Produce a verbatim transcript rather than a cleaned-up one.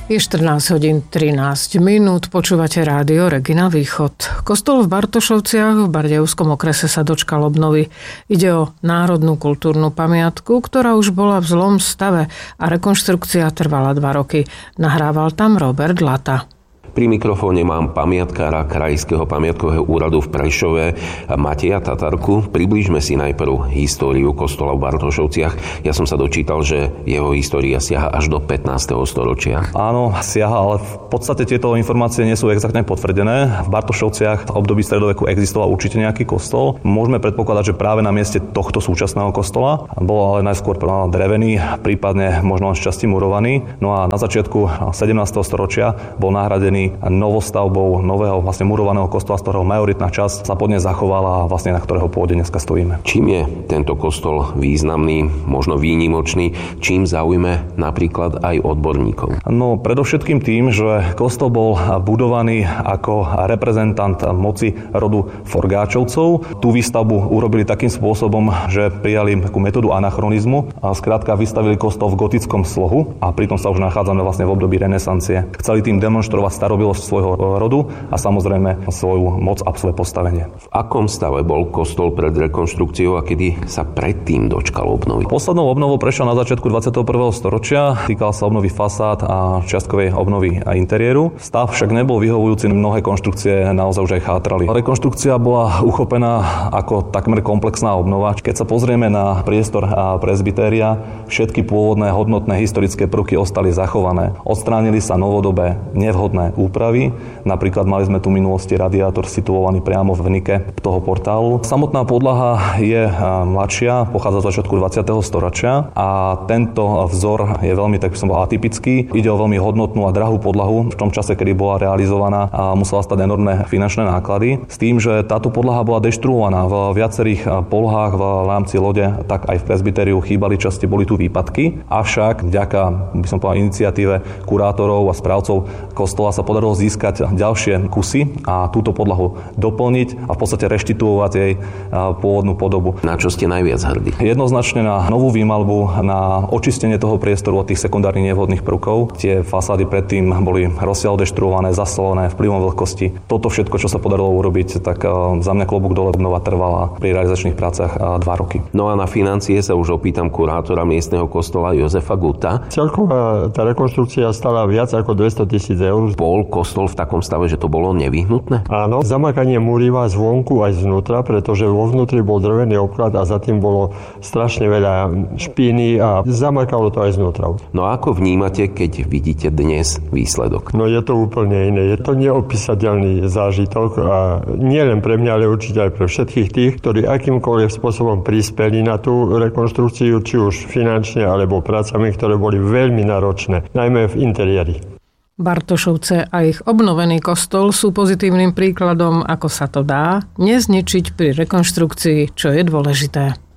Je štrnásť hodín trinásť minút, počúvate rádio Regina Východ. Kostol v Bartošovciach v Bardejovskom okrese sa dočkal obnovy. Ide o národnú kultúrnu pamiatku, ktorá už bola v zlom stave a rekonštrukcia trvala dva roky. Nahrával tam Robert Lata. Pri mikrofóne mám pamiatkára Krajského pamiatkového úradu v Prešove Mateja Tatarku. Priblížme si najprv históriu kostola v Bartošovciach. Ja som sa dočítal, že jeho história siaha až do pätnásteho storočia. Áno, siaha, ale v podstate tieto informácie nie sú exaktne potvrdené. V Bartošovciach v období stredoveku existoval určite nejaký kostol. Môžeme predpokladať, že práve na mieste tohto súčasného kostola bol ale najskôr drevený, prípadne možno len z časti murovaný. No a na začiatku sedemnásteho storočia bol nahradený novostavbou nového vlastne murovaného kostola, z ktorého majoritná časť sa podne zachovala a vlastne na ktorého pôde dneska stojíme. Čím je tento kostol významný, možno výnimočný, čím zaujme napríklad aj odborníkov? No predovšetkým tým, že kostol bol budovaný ako reprezentant moci rodu Forgáčovcov. Tú výstavbu urobili takým spôsobom, že prijali takú metódu anachronizmu a skrátka vystavili kostol v gotickom slohu a pritom sa už nachádzame vlastne v období renesancie. Chceli tým demonštrovať starobylosť svojho rodu a samozrejme svoju moc a svoje postavenie. V akom stave bol kostol pred rekonštrukciou a kedy sa predtým dočkal obnovy? Poslednou obnovou prešiel na začiatku dvadsiateho prvého storočia, týkal sa obnovy fasád a čiastkovej obnovy a interiéru. Stav však nebol vyhovujúci, mnohé konštrukcie naozaj už aj chátrali. Rekonštrukcia bola uchopená ako takmer komplexná obnova. Keď sa pozrieme na priestor a presbytéria, všetky pôvodné hodnotné historické prvky ostali zachované. Odstránili sa novodobé nevhodné úpravy. Napríklad mali sme tu v minulosti radiátor situovaný priamo v nike toho portálu. Samotná podlaha je mladšia, pochádza z začiatku dvadsiateho storočia a tento vzor je veľmi, tak by som bol, atypický. Ide o veľmi hodnotnú a drahú podlahu. V tom čase, kedy bola realizovaná, a musela stať enormné finančné náklady. S tým, že táto podlaha bola deštruovaná v viacerých polohách v rámci lode, tak aj v presbytériu chýbali časti, boli tu výpadky. Avšak vďaka, by som povedal, iniciatíve kurátorov a správcov kostola sa podarilo získať ďalšie kusy a túto podlahu doplniť a v podstate reštituovať jej pôvodnú podobu. Na čo ste najviac hrdí? Jednoznačne na novú výmalbu, na očistenie toho priestoru od tých sekundárnych nevhodných prvkov. Tie fasády predtým boli rozsiaľo deštruované, zasolené vplyvom vlhkosti. Toto všetko, čo sa podarilo urobiť, tak za mňa klobúk dole, obnova trvala pri realizačných prácach dva roky. No a na financie sa už opýtam kurátora miestneho kostola Jozefa Guta. Celková tá rekonštrukcia stala viac ako dvesto tisíc eur. Bol kostol v takom stave, že to bolo nevyhnutné? Áno, zamakanie múriva zvonku aj zvnútra, pretože vo vnútri bol drevený obklad a za tým bolo strašne veľa špíny a zamakalo to aj znútra. No a ako vnímate, keď vidíte dnes výsledok? No je to úplne iné. Je to neopísateľný zážitok a nie len pre mňa, ale určite aj pre všetkých tých, ktorí akýmkoľvek spôsobom prispeli na tú rekonštrukciu, či už finančne alebo prácami, ktoré boli veľmi náročné, najmä v interiéri. Bartošovce a ich obnovený kostol sú pozitívnym príkladom, ako sa to dá nezničiť pri rekonštrukcii, čo je dôležité.